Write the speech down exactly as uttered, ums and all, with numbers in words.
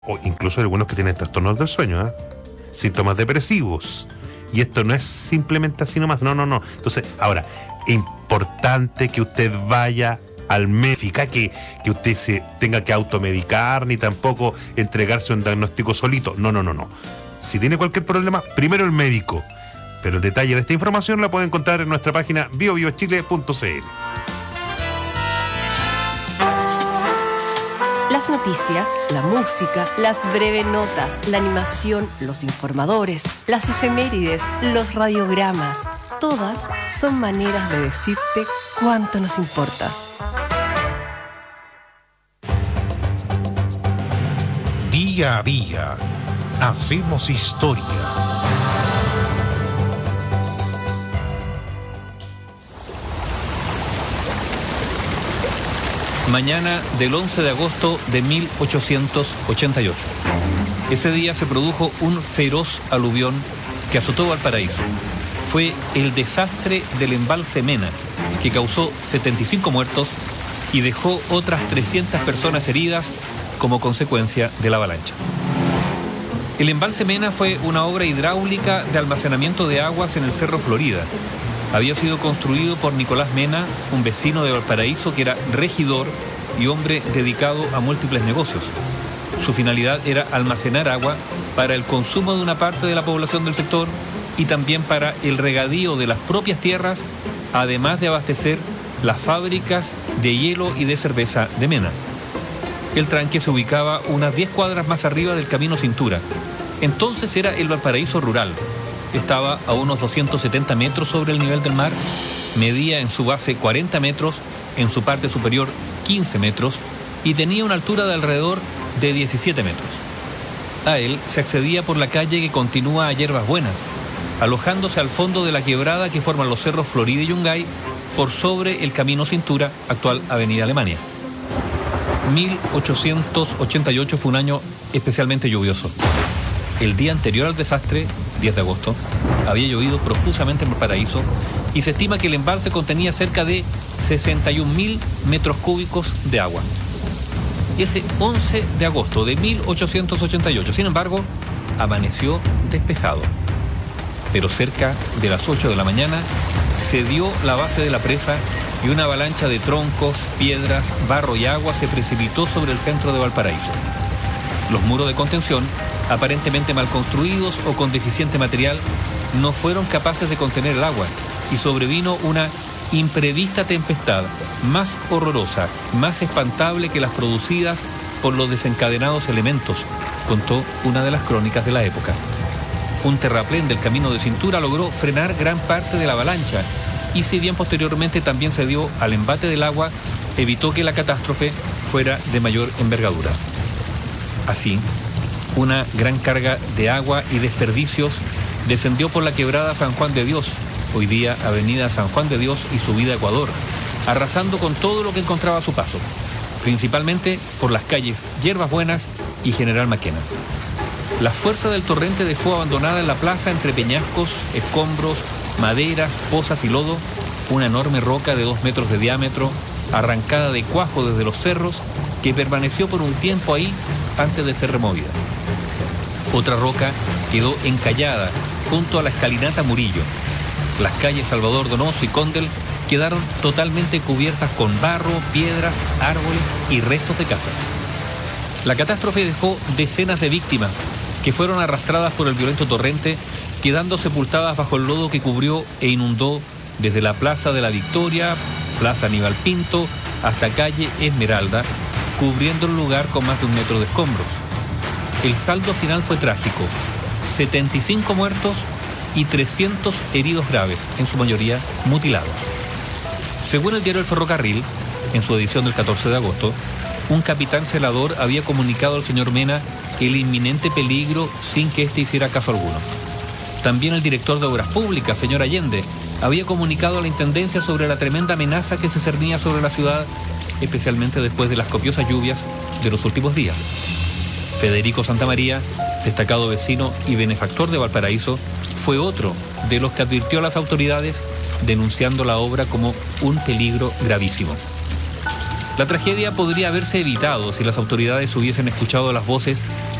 o incluso algunos que tienen trastornos del sueño, ¿eh? Síntomas depresivos. Y esto no es simplemente así nomás, no, no, no. Entonces, ahora, es importante que usted vaya al médico, que, que usted se tenga que automedicar, ni tampoco entregarse un diagnóstico solito. No, no, no, no. Si tiene cualquier problema, primero el médico. Pero el detalle de esta información la puede encontrar en nuestra página bio bio chile punto c l. Las noticias, la música, las breves notas, la animación, los informadores, las efemérides, los radiogramas, todas son maneras de decirte cuánto nos importas. Día a día, hacemos historia. Mañana del once de agosto de mil ochocientos ochenta y ocho. Ese día se produjo un feroz aluvión que azotó Valparaíso. Fue el desastre del embalse Mena, que causó setenta y cinco muertos y dejó otras trescientas personas heridas como consecuencia de la avalancha. El embalse Mena fue una obra hidráulica de almacenamiento de aguas en el Cerro Florida. Había sido construido por Nicolás Mena, un vecino de Valparaíso que era regidor y hombre dedicado a múltiples negocios. Su finalidad era almacenar agua para el consumo de una parte de la población del sector y también para el regadío de las propias tierras, además de abastecer las fábricas de hielo y de cerveza de Mena. El tranque se ubicaba unas diez cuadras más arriba del Camino Cintura. Entonces era el Valparaíso rural. Estaba a unos doscientos setenta metros sobre el nivel del mar, medía en su base cuarenta metros, en su parte superior quince metros y tenía una altura de alrededor de diecisiete metros. A él se accedía por la calle que continúa a Hierbas Buenas, alojándose al fondo de la quebrada que forman los cerros Florida y Yungay por sobre el Camino Cintura, actual Avenida Alemania. mil ochocientos ochenta y ocho fue un año especialmente lluvioso. El día anterior al desastre, diez de agosto, había llovido profusamente en Valparaíso y se estima que el embalse contenía cerca de sesenta y un mil metros cúbicos de agua. Ese once de agosto de mil ochocientos ochenta y ocho, sin embargo, amaneció despejado. Pero cerca de las ocho de la mañana se dio la base de la presa y una avalancha de troncos, piedras, barro y agua se precipitó sobre el centro de Valparaíso. Los muros de contención, aparentemente mal construidos o con deficiente material, no fueron capaces de contener el agua y sobrevino una imprevista tempestad más horrorosa, más espantable que las producidas por los desencadenados elementos, contó una de las crónicas de la época. Un terraplén del Camino de Cintura logró frenar gran parte de la avalancha y si bien posteriormente también se dio al embate del agua, evitó que la catástrofe fuera de mayor envergadura. Así, una gran carga de agua y desperdicios descendió por la quebrada San Juan de Dios, hoy día Avenida San Juan de Dios y subida Ecuador, arrasando con todo lo que encontraba a su paso, principalmente por las calles Hierbas Buenas y General Maquena. La fuerza del torrente dejó abandonada en la plaza entre peñascos, escombros, maderas, pozas y lodo, una enorme roca de dos metros de diámetro, arrancada de cuajo desde los cerros, que permaneció por un tiempo ahí antes de ser removida. Otra roca quedó encallada junto a la escalinata Murillo. Las calles Salvador Donoso y Condel quedaron totalmente cubiertas con barro, piedras, árboles y restos de casas. La catástrofe dejó decenas de víctimas que fueron arrastradas por el violento torrente, quedando sepultadas bajo el lodo que cubrió e inundó desde la Plaza de la Victoria, Plaza Aníbal Pinto, hasta calle Esmeralda, cubriendo el lugar con más de un metro de escombros. El saldo final fue trágico: setenta y cinco muertos y trescientos heridos graves, en su mayoría mutilados. Según el diario El Ferrocarril, en su edición del catorce de agosto, un capitán celador había comunicado al señor Mena el inminente peligro sin que éste hiciera caso alguno. También el director de Obras Públicas, señor Allende, había comunicado a la Intendencia sobre la tremenda amenaza que se cernía sobre la ciudad, especialmente después de las copiosas lluvias de los últimos días. Federico Santamaría, destacado vecino y benefactor de Valparaíso, fue otro de los que advirtió a las autoridades denunciando la obra como un peligro gravísimo. La tragedia podría haberse evitado si las autoridades hubiesen escuchado las voces